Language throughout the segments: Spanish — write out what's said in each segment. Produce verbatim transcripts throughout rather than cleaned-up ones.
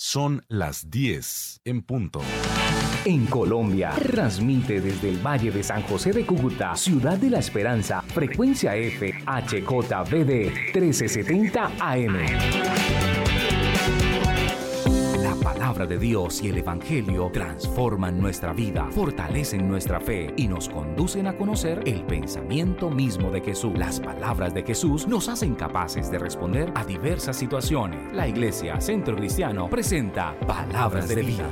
Son las diez en punto. En Colombia, transmite desde el Valle de San José de Cúcuta, Ciudad de la Esperanza, frecuencia F, H J V D trece setenta A M. La palabra de Dios y el Evangelio transforman nuestra vida, fortalecen nuestra fe y nos conducen a conocer el pensamiento mismo de Jesús. Las palabras de Jesús nos hacen capaces de responder a diversas situaciones. La Iglesia Centro Cristiano presenta Palabras de Vida.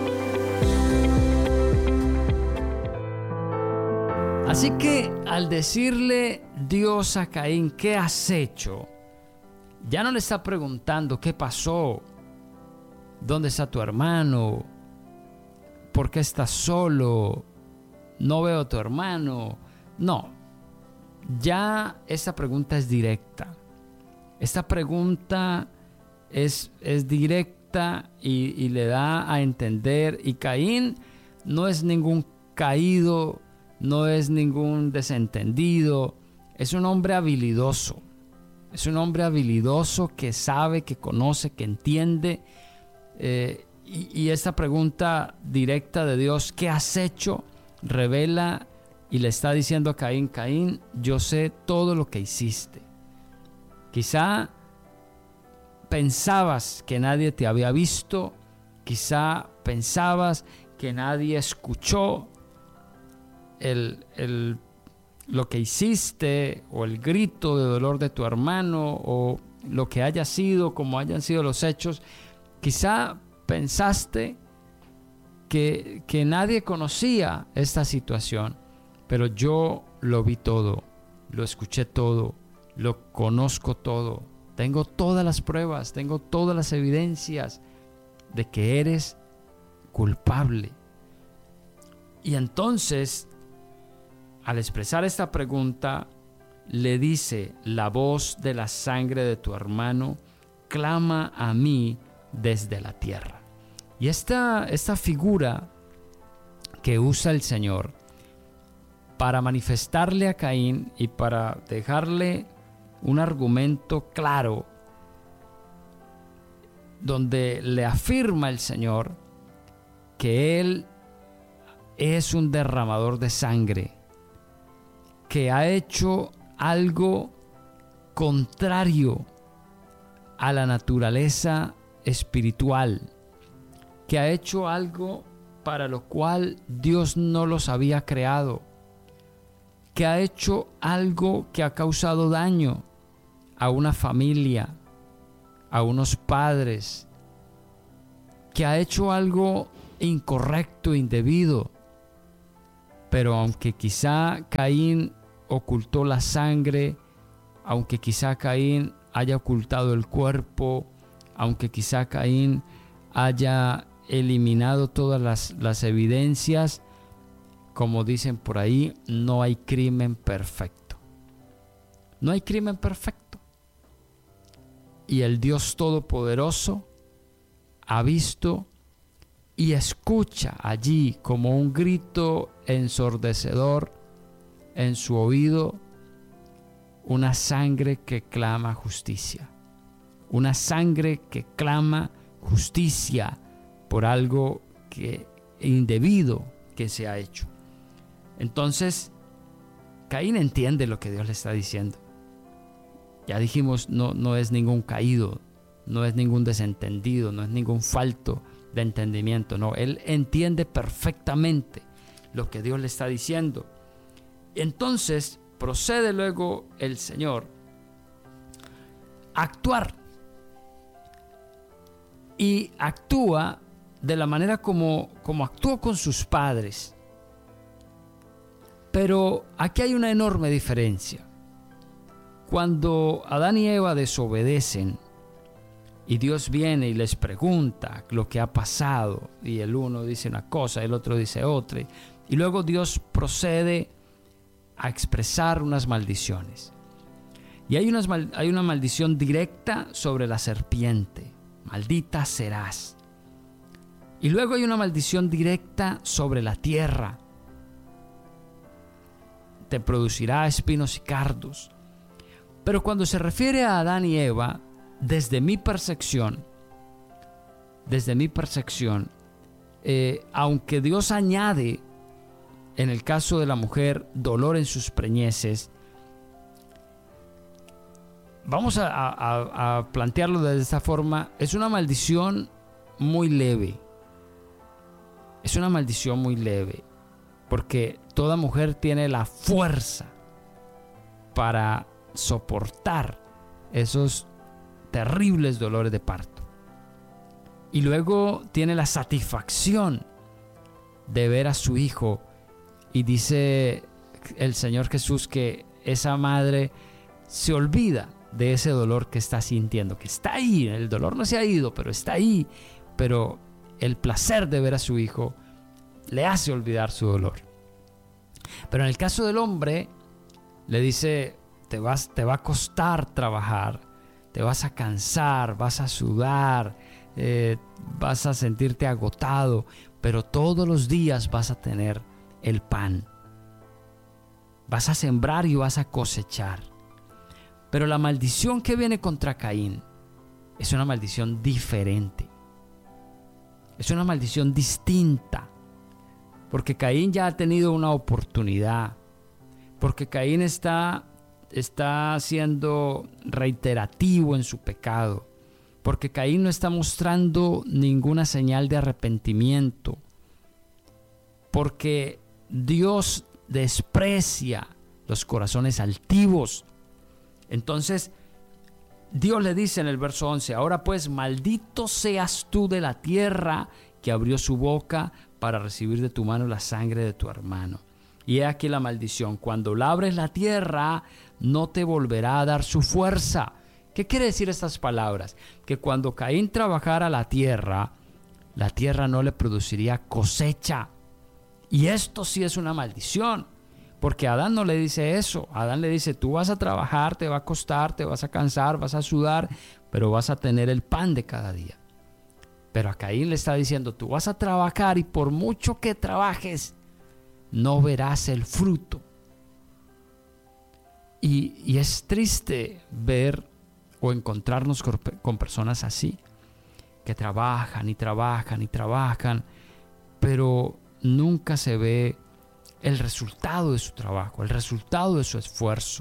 Así que al decirle Dios a Caín, ¿qué has hecho? Ya no le está preguntando qué pasó, dónde está tu hermano, por qué estás solo, no veo a tu hermano. No, ya esta pregunta es directa. Esta pregunta es, es directa y, y le da a entender. Y Caín no es ningún caído, no es ningún desentendido, es un hombre habilidoso. Es un hombre habilidoso que sabe, que conoce, que entiende. Eh, y, y esta pregunta directa de Dios, ¿qué has hecho?, revela y le está diciendo a Caín, Caín, yo sé todo lo que hiciste. Quizá pensabas que nadie te había visto, quizá pensabas que nadie escuchó El, el, lo que hiciste, o el grito de dolor de tu hermano, o lo que haya sido, como hayan sido los hechos. Quizá pensaste que, que nadie conocía esta situación, pero yo lo vi todo, lo escuché todo, lo conozco todo, tengo todas las pruebas, tengo todas las evidencias de que eres culpable. Y entonces, al expresar esta pregunta, le dice, la voz de la sangre de tu hermano clama a mí desde la tierra. Y esta, esta figura que usa el Señor para manifestarle a Caín y para dejarle un argumento claro, donde le afirma el Señor que Él es un derramador de sangre, que ha hecho algo contrario a la naturaleza espiritual, que ha hecho algo para lo cual Dios no los había creado, que ha hecho algo que ha causado daño a una familia, a unos padres, que ha hecho algo incorrecto, indebido. Pero aunque quizá Caín ocultó la sangre, aunque quizá Caín haya ocultado el cuerpo, aunque quizá Caín haya eliminado todas las, las evidencias, como dicen por ahí, no hay crimen perfecto. No hay crimen perfecto. Y el Dios Todopoderoso ha visto y escucha allí como un grito ensordecedor en su oído una sangre que clama justicia. Una sangre que clama justicia por algo que, indebido que se ha hecho. Entonces, Caín entiende lo que Dios le está diciendo. Ya dijimos, no, no es ningún caído, no es ningún desentendido, no es ningún falto de entendimiento. No, él entiende perfectamente lo que Dios le está diciendo. Entonces procede luego el Señor a actuar, y actúa de la manera como, como actuó con sus padres. Pero aquí hay una enorme diferencia. Cuando Adán y Eva desobedecen y Dios viene y les pregunta lo que ha pasado, y el uno dice una cosa, el otro dice otra, y luego Dios procede a expresar unas maldiciones. Y hay, unas, hay una maldición directa sobre la serpiente: maldita serás. Y luego hay una maldición directa sobre la tierra: te producirá espinos y cardos. Pero cuando se refiere a Adán y Eva, desde mi percepción, desde mi percepción, eh, aunque Dios añade, en el caso de la mujer, dolor en sus preñeces, vamos a, a, a plantearlo de esta forma, es una maldición muy leve. Es una maldición muy leve, porque toda mujer tiene la fuerza para soportar esos terribles dolores de parto. Y luego tiene la satisfacción de ver a su hijo. Y dice el Señor Jesús que esa madre se olvida de ese dolor que está sintiendo, que está ahí. El dolor no se ha ido, pero está ahí. Pero el placer de ver a su hijo le hace olvidar su dolor. Pero en el caso del hombre, le dice, te, vas, te va a costar trabajar, te vas a cansar, vas a sudar, eh, vas a sentirte agotado, pero todos los días vas a tener el pan. Vas a sembrar y vas a cosechar. Pero la maldición que viene contra Caín es una maldición diferente. Es una maldición distinta. Porque Caín ya ha tenido una oportunidad. Porque Caín está, está siendo reiterativo en su pecado. Porque Caín no está mostrando ninguna señal de arrepentimiento. Porque Dios desprecia los corazones altivos. Entonces, Dios le dice en el verso once, ahora pues, maldito seas tú de la tierra que abrió su boca para recibir de tu mano la sangre de tu hermano. Y he aquí la maldición, cuando labres la tierra, no te volverá a dar su fuerza. ¿Qué quiere decir estas palabras? Que cuando Caín trabajara la tierra, la tierra no le produciría cosecha. Y esto sí es una maldición, porque Adán no le dice eso. Adán le dice, tú vas a trabajar, te va a costar, te vas a cansar, vas a sudar, pero vas a tener el pan de cada día. Pero a Caín le está diciendo, tú vas a trabajar y por mucho que trabajes, no verás el fruto. Y, y es triste ver o encontrarnos con, con personas así, que trabajan y trabajan y trabajan, pero nunca se ve el resultado de su trabajo, el resultado de su esfuerzo.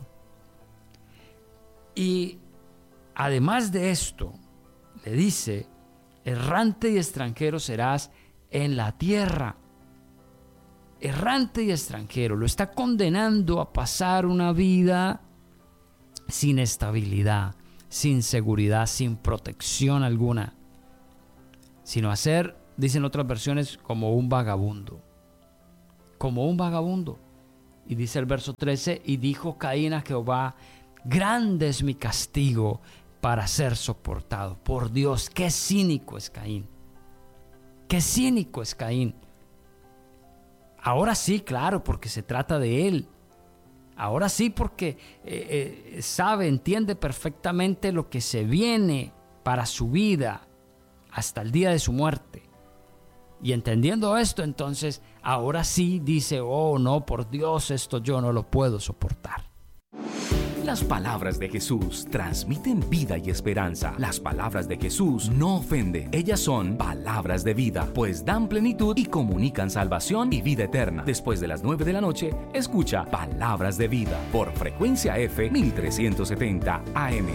Y además de esto, le dice, errante y extranjero serás en la tierra. Errante y extranjero, lo está condenando a pasar una vida sin estabilidad, sin seguridad, sin protección alguna, sino a ser, dicen otras versiones, como un vagabundo. Como un vagabundo. Y dice el verso trece, y dijo Caín a Jehová, grande es mi castigo para ser soportado. Por Dios, qué cínico es Caín. Qué cínico es Caín. Ahora sí, claro, porque se trata de él. Ahora sí, porque eh, eh, sabe, entiende perfectamente lo que se viene para su vida hasta el día de su muerte. Y entendiendo esto, entonces, ahora sí dice, oh no, por Dios, esto yo no lo puedo soportar. Las palabras de Jesús transmiten vida y esperanza. Las palabras de Jesús no ofenden. Ellas son palabras de vida, pues dan plenitud y comunican salvación y vida eterna. Después de las nueve de la noche, escucha Palabras de Vida por Frecuencia F mil trescientos setenta A M.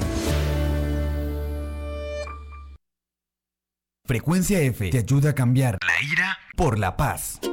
Frecuencia F te ayuda a cambiar la ira por la paz.